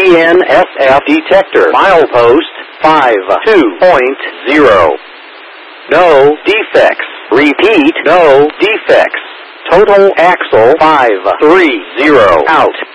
GNSF detector. Milepost 52.0. No defects. Repeat, no defects. Total axle 530 out.